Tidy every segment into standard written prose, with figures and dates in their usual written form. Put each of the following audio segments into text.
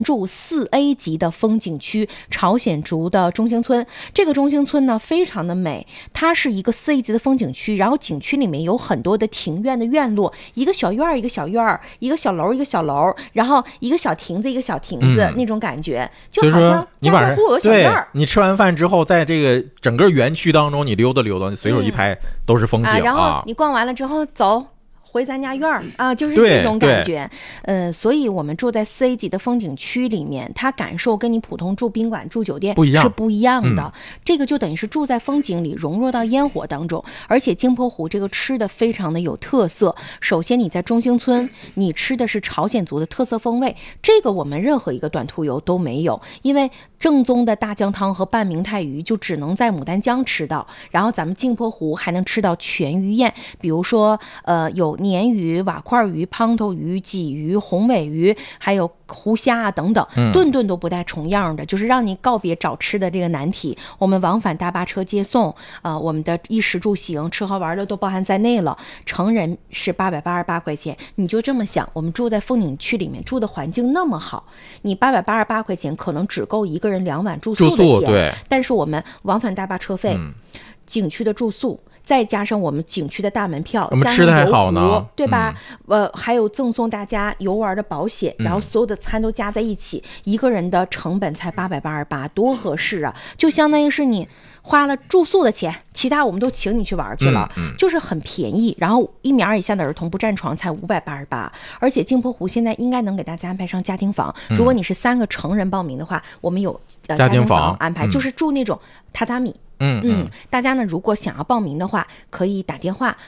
住4A 级的风景区朝鲜族的中兴村。这个中兴村呢非常的美，它是一个4A 级的风景区，然后景区里面有很多的庭院的院落，一个小院儿一个小院儿，一个小楼一个小楼，然后一个小亭子一个小亭子，那种感觉就好像家家户有小院儿。 你吃完饭之后，在这个整个园区当中，你溜达溜达，你随手一拍都是风景然后你逛完了之后走。回咱家院儿啊，就是这种感觉。所以我们住在4A 级的风景区里面，它感受跟你普通住宾馆住酒店是不一样的。这个就等于是住在风景里，融入到烟火当中。而且镜泊湖这个吃的非常的有特色。首先你在中兴村，你吃的是朝鲜族的特色风味，这个我们任何一个短途游都没有，因为正宗的大酱汤和拌明太鱼就只能在牡丹江吃到，然后咱们镜泊湖还能吃到全鱼宴，比如说有鲶鱼、瓦块鱼、胖头鱼、鲫鱼、红尾鱼，还有湖虾啊等等，顿顿都不带重样的，就是让你告别找吃的这个难题。我们往返大巴车接送，我们的衣食住行、吃喝玩乐都包含在内了。成人是888块钱，你就这么想，我们住在风景区里面，住的环境那么好，你888块钱可能只够一个人2晚住宿的钱， 对。 但是我们往返大巴车费、景区的住宿。再加上我们景区的大门票， 我们吃的还好呢， 对吧？还有赠送大家游玩的保险，然后所有的餐都加在一起，一个人的成本才888，多合适啊！就相当于是你花了住宿的钱，其他我们都请你去玩去了，就是很便宜。然后1米2以下的儿童不占床才588，而且镜泊湖现在应该能给大家安排上家庭房。如果你是3个成人报名的话，我们有家庭房安排，就是住那种榻榻米。大家呢，如果想要报名的话，可以打电话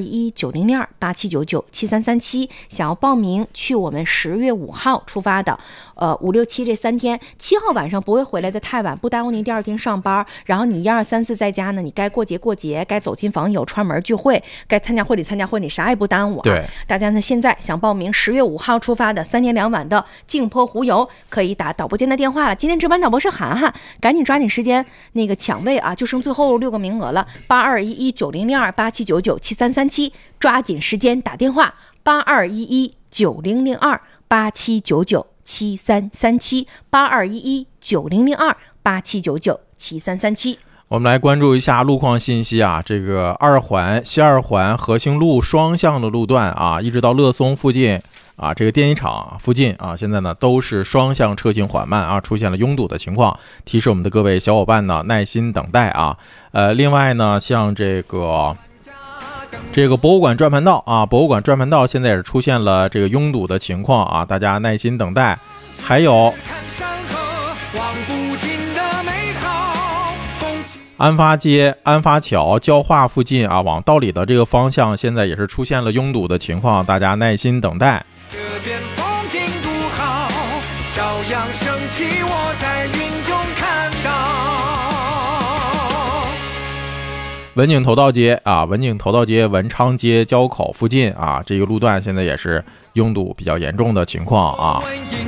82190287997337，想要报名去我们10月5号出发的，5、6、7这3天，7号晚上不会回来的太晚，不耽误您第2天上班。然后你1、2、3、4在家呢，你该过节，该走亲访友、串门聚会，该参加婚礼，啥也不耽误。 对， 大家呢现在想报名10月5号出发的3天2晚的镜泊湖游，可以打导播间的电话了。今天值班导播是涵涵，赶紧抓紧时间那个抢位啊！就剩最后6个名额了，8211900287997337，抓紧时间打电话，8211900287997337，8211900287997337。 我们来关注一下路况信息啊，这个西二环和兴路双向的路段啊，一直到乐松附近啊，这个电影厂附近啊，现在呢都是双向车行缓慢啊，出现了拥堵的情况，提示我们的各位小伙伴呢耐心等待啊。另外呢，像这个博物馆转盘道啊，博物馆转盘道现在也是出现了这个拥堵的情况啊，大家耐心等待。还有安发街、安发桥交化附近啊，往道里的这个方向现在也是出现了拥堵的情况，大家耐心等待。 这边风景独好，朝阳升起，我在云中看到。 文景头道街啊，文景头道街文昌街交口附近啊，这个路段现在也是拥堵比较严重的情况啊。